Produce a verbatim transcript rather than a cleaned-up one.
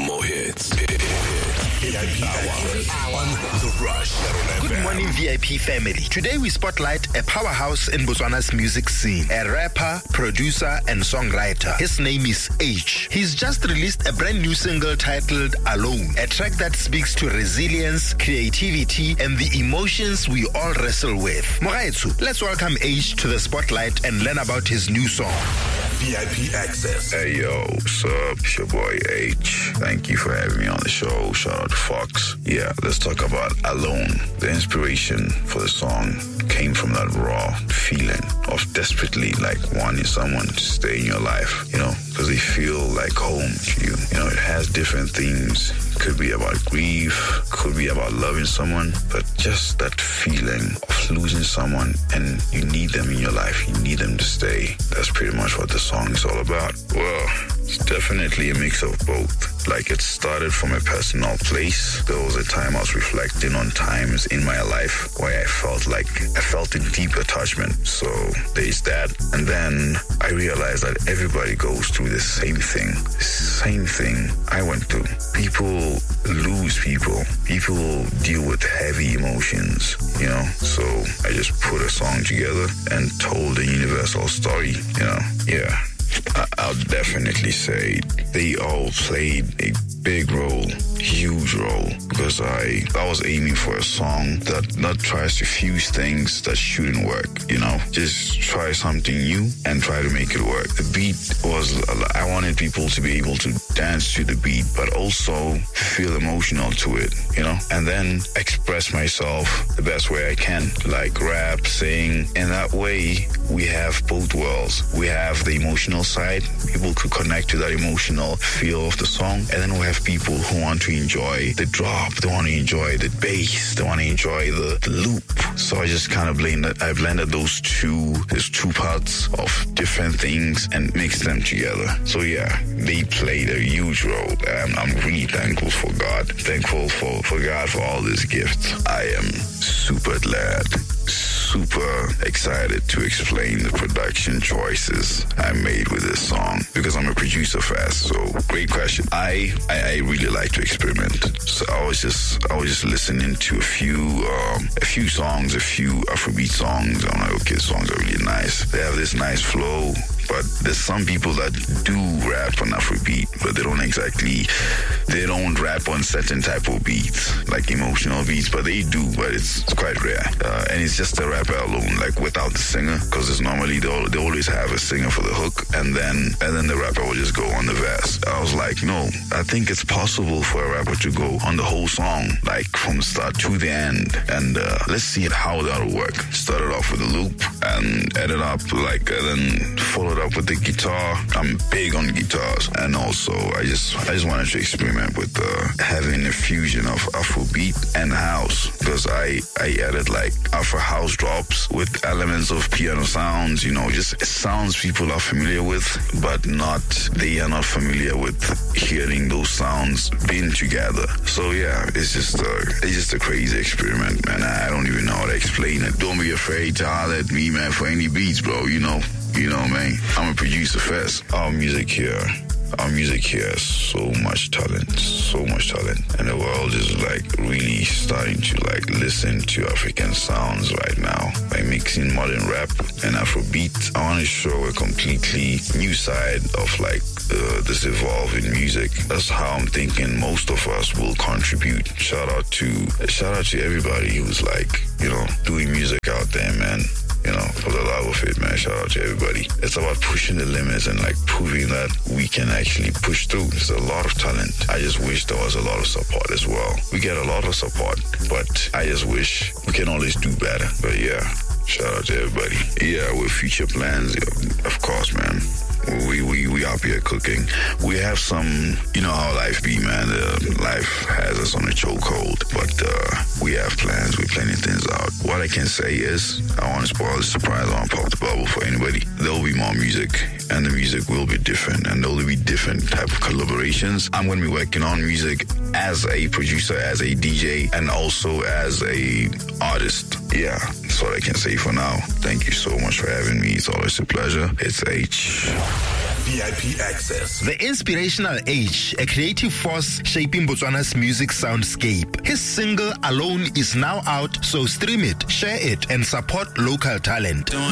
More hits. V I P hour on The Rush. Good morning, V I P family. Today we spotlight a powerhouse in Botswana's music scene, a rapper, producer, and songwriter. His name is H. He's just released a brand new single titled Alone, a track that speaks to resilience, creativity, and the emotions we all wrestle with. Moraitsu, let's welcome H to the spotlight and learn about his new song. V I P Access. Hey yo, what's up? It's your boy H. Thank you for having me on the show. Shout out to Fox. Yeah, let's talk about Alone. The inspiration for the song came from that raw feeling of desperately like wanting someone to stay in your life, you know, because they feel like home to you. You know, it has different themes. Could be about grief, could be about loving someone, but just that feeling of losing someone and you need them in your life, you need them to stay. That's pretty much what the song is all about. Well, it's definitely a mix of both. Like, it started from a personal place. There was a time I was reflecting on times in my life where I felt like I felt a deep attachment. So there's that. And then I realized that everybody goes through the same thing. The same thing I went through. People lose people. People deal with heavy emotions, you know? So I just put a song together and told a universal story, you know? Yeah. I'll definitely say they all played a big role, huge role, because I I was aiming for a song that not tries to fuse things that shouldn't work, you know, just try something new and try to make it work. The beat was, I wanted people to be able to dance to the beat, but also feel emotional to it, you know, and then express myself the best way I can, like rap, sing. In that way, we have both worlds. We have the emotional side, people could connect to that emotional feel of the song, and then we have people who want to enjoy the drop, they want to enjoy the bass, they want to enjoy the, the loop. So I just kind of blended, I blended those two, those two parts of different things and mixed them together. So yeah, they played a huge role. Um, I'm really thankful for God, thankful for, for God for all these gifts. I am super glad, super excited to explain the production choices I made with this song, because I'm a producer fast. So great question. I, I I really like to experiment. So I was just I was just listening to a few um, a few songs, a few Afrobeat songs. I'm like, okay, songs are really nice. They have this nice flow. But there's some people that do rap on Afrobeat, but they don't exactly, they don't rap on certain type of beats, like emotional beats, but they do, but it's, it's quite rare. Uh, and it's just the rapper alone, like without the singer, because it's normally, they, all, they always have a singer for the hook, and then and then the rapper will just go on the verse. I was like, no, I think it's possible for a rapper to go on the whole song, like from start to the end, and uh, let's see how that'll work. Started off with a loop, and ended up like, and then followed up with the guitar. I'm big on guitars, and also I just I just wanted to experiment with uh, having a fusion of Afrobeat and house, because I I added like Afro house drops with elements of piano sounds, you know, just sounds people are familiar with, but not they are not familiar with hearing those sounds being together. So yeah, it's just a, it's just a crazy experiment, man. I don't even know how to explain it. Don't be afraid to holler at me, man, for any beats, bro. You know. You know, man, I'm a producer first. Our music here, our music here has so much talent, so much talent. And the world is like really starting to like listen to African sounds right now by mixing modern rap and Afrobeat. I want to show a completely new side of like uh, this evolving music. That's how I'm thinking most of us will contribute. Shout out to, shout out to everybody who's like, you know, doing music out there, man. You know, for the love of it, man, shout out to everybody. It's about pushing the limits and like proving that we can actually push through. There's a lot of talent. I just wish there was a lot of support as well. We get a lot of support, but I just wish we can always do better. But yeah, shout out to everybody. Yeah, with future plans, yeah, of course, man. We, we we up here cooking. We have some, you know how life be, man. Uh, life has us on a chokehold, but uh, we have plans. We're planning things out. What I can say is, I want to spoil the surprise. I want to pop the bubble for anybody. There will be more music, and the music will be different, and there will be different type of collaborations. I'm going to be working on music as a producer, as a D J, and also as a artist. Yeah, that's what I can say for now. Thank you so much for having me. It's always a pleasure. It's H. V I P access. The Inspirational Age, a creative force shaping Botswana's music soundscape. His single Alone is now out, so stream it, share it, and support local talent.